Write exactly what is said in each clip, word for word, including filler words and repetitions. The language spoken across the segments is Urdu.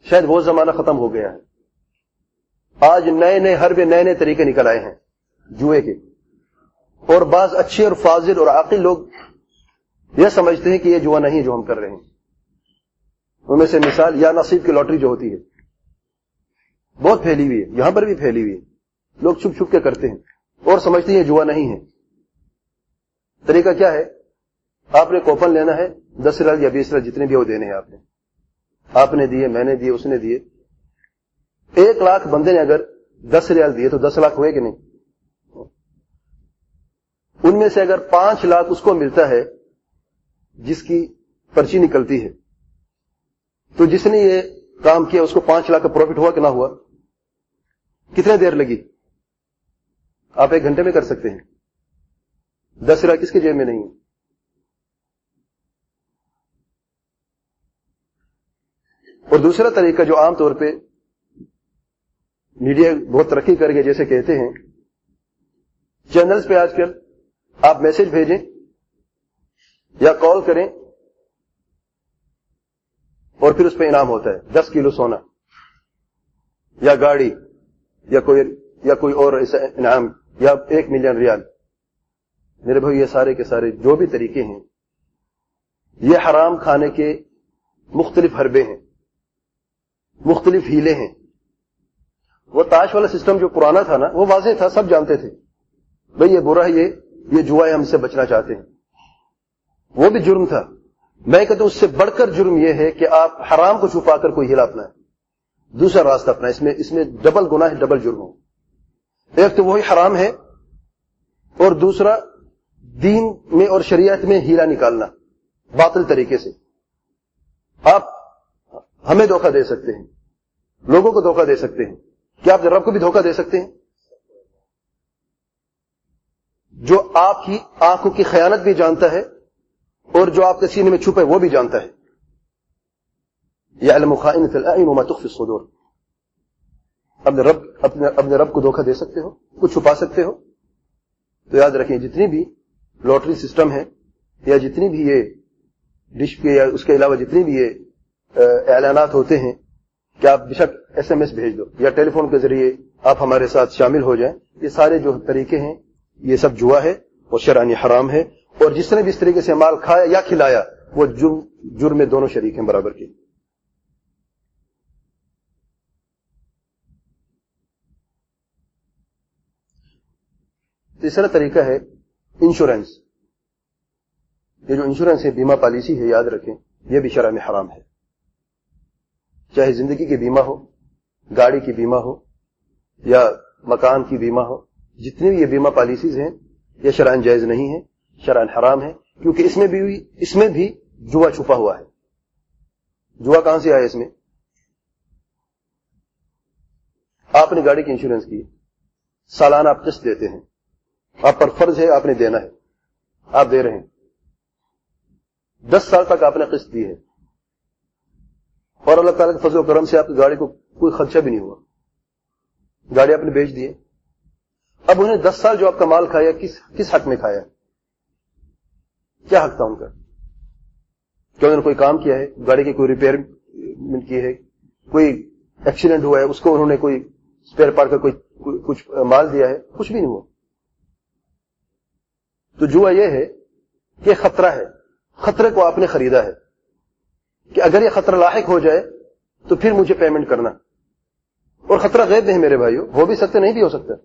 شاید وہ زمانہ ختم ہو گیا ہے. آج نئے نئے حربے نئے نئے طریقے نکل آئے ہیں جوئے کے, اور بعض اچھے اور فاضل اور عاقل لوگ یہ سمجھتے ہیں کہ یہ جوا نہیں جو ہم کر رہے ہیں. ان میں سے مثال یا نصیب کی لاٹری جو ہوتی ہے, بہت پھیلی ہوئی ہے, یہاں پر بھی پھیلی ہوئی ہے. لوگ چھپ چھپ کے کرتے ہیں اور سمجھتے ہیں یہ جوا نہیں ہے. طریقہ کیا ہے؟ آپ نے کوپن لینا ہے, دس ریال یا بیس ریال جتنے بھی وہ دینے ہیں آپ نے. آپ نے دیے, میں نے دیے, اس نے دیے. ایک لاکھ بندے نے اگر دس ریال دیے تو دس لاکھ ہوئے کہ نہیں؟ ان میں سے اگر پانچ لاکھ اس کو ملتا ہے جس کی پرچی نکلتی ہے, تو جس نے یہ کام کیا اس کو پانچ لاکھ کا پروفٹ ہوا کہ نہ ہوا؟ کتنے دیر لگی؟ آپ ایک گھنٹے میں کر سکتے ہیں. دس لاکھ کس کے جیب میں نہیں ہے. اور دوسرا طریقہ جو عام طور پہ میڈیا بہت ترقی کر گیا, جیسے کہتے ہیں چینلز پہ آج کل آپ میسج بھیجیں یا کال کریں اور پھر اس پہ انعام ہوتا ہے, دس کلو سونا یا گاڑی یا کوئی یا کوئی اور ایسا انعام یا ایک ملین ریال. میرے بھائی یہ سارے کے سارے جو بھی طریقے ہیں یہ حرام کھانے کے مختلف حربے ہیں, مختلف ہیلے ہیں. وہ تاش والا سسٹم جو پرانا تھا نا, وہ واضح تھا, سب جانتے تھے بھئی یہ برا ہے, یہ یہ جوا ہے, ہم سے بچنا چاہتے ہیں. وہ بھی جرم تھا. میں کہتا ہوں اس سے بڑھ کر جرم یہ ہے کہ آپ حرام کو چھپا کر کوئی ہیلا اپنائیں, دوسرا راستہ اپنا. اس میں اس میں ڈبل گناہ ہے, ڈبل جرم ہو. ایک تو وہی حرام ہے, اور دوسرا دین میں اور شریعت میں ہیلا نکالنا باطل طریقے سے. آپ ہمیں دھوکہ دے سکتے ہیں, لوگوں کو دھوکہ دے سکتے ہیں. کیا آپ رب کو بھی دھوکہ دے سکتے ہیں؟ جو آپ کی آنکھوں کی خیانت بھی جانتا ہے اور جو آپ کے سینے میں چھپے وہ بھی جانتا ہے. یعلم خائنۃ الاعین وما تخفی الصدور. اپنے رب اپنے اپنے رب کو دھوکہ دے سکتے ہو, کچھ چھپا سکتے ہو. تو یاد رکھیں جتنی بھی لاٹری سسٹم ہے یا جتنی بھی یہ ڈش کے یا اس کے علاوہ جتنی بھی یہ اعلانات ہوتے ہیں کہ آپ بے شک ایس ایم ایس بھیج دو یا ٹیلی فون کے ذریعے آپ ہمارے ساتھ شامل ہو جائیں, یہ سارے جو طریقے ہیں یہ سب جوا ہے اور شرعاً حرام ہے. اور جس نے بھی اس طریقے سے مال کھایا یا کھلایا وہ جرم جرم میں دونوں شریک ہیں برابر کے. تیسرا طریقہ ہے انشورنس. یہ جو انشورنس ہے, بیمہ پالیسی ہے, یاد رکھیں یہ بھی شرع میں حرام ہے. چاہے زندگی کی بیمہ ہو, گاڑی کی بیمہ ہو یا مکان کی بیمہ ہو, جتنی بھی یہ بیمہ پالیسیز ہیں یہ شرعاً جائز نہیں ہے, شرعاً حرام ہے. کیونکہ اس میں بھی اس میں بھی جوا چھپا ہوا ہے. جوا کہاں سے آیا اس میں؟ آپ نے گاڑی کی انشورنس کی, سالانہ آپ قسط دیتے ہیں, آپ پر فرض ہے آپ نے دینا ہے, آپ دے رہے ہیں. دس سال تک آپ نے قسط دی ہے اور اللہ تعالیٰ کے فضل و کرم سے آپ کی گاڑی کو کوئی خدشہ بھی نہیں ہوا, گاڑی آپ نے بیچ دی ہے. اب انہیں دس سال جو آپ کا مال کھایا کس کس حق میں کھایا؟ کیا حق تھا ان کا؟ کیا انہوں نے کوئی کام کیا ہے, گاڑی کی کوئی ریپیئر کی ہے, کوئی ایکسیڈنٹ ہوا ہے اس کو انہوں نے کوئی اسپیئر پارٹ کا کوئی کچھ مال دیا ہے؟ کچھ بھی نہیں ہوا. تو جوا یہ ہے کہ خطرہ ہے, خطرے کو آپ نے خریدا ہے کہ اگر یہ خطرہ لاحق ہو جائے تو پھر مجھے پیمنٹ کرنا. اور خطرہ غیب میں ہے میرے بھائیو, ہو بھی سکتا نہیں بھی ہو سکتا.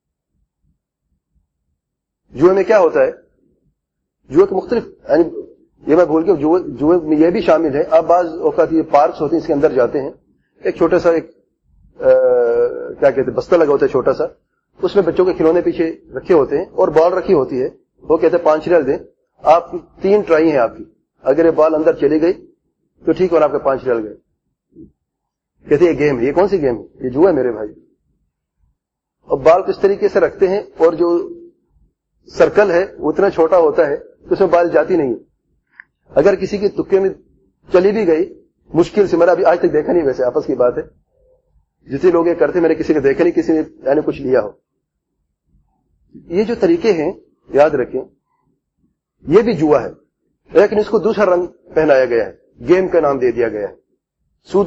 جوئے میں کیا ہوتا ہے, جوئے کے مختلف, یعنی یہ میں بھول کے جوئے میں یہ بھی شامل ہے. آپ بعض اوقات یہ پارکس ہوتے ہیں اس کے اندر جاتے ہیں, ایک چھوٹا سا ایک کیا کہتے ہیں بستہ لگا ہوتا ہے چھوٹا سا, اس میں بچوں کے کھلونے پیچھے رکھے ہوتے ہیں اور بال رکھی ہوتی ہے. وہ کہتے ہیں پانچ ریال دیں, آپ کی تین ٹرائی ہیں آپ کی, اگر یہ بال اندر چلی گئی تو ٹھیک, اور آپ کے پانچ ریال گئے. کہتے ہیں یہ گیم ہے. یہ کون سی گیم ہے؟ یہ جوا ہے میرے بھائی. اور بال کس طریقے سے رکھتے ہیں, اور جو سرکل ہے وہ اتنا چھوٹا ہوتا ہے تو اس میں بال جاتی نہیں. اگر کسی کی تکے میں چلی بھی گئی مشکل سے, میں نے ابھی آج تک دیکھا نہیں, ویسے آپس کی بات ہے, جتنے لوگ یہ کرتے میں نے کسی نے دیکھا نہیں کسی نے یعنی کچھ لیا ہو. یہ جو طریقے ہیں یاد رکھیں یہ بھی جوا ہے, لیکن اس کو دوسرا رنگ پہنایا گیا ہے, گیم کا نام دے دیا گیا ہے.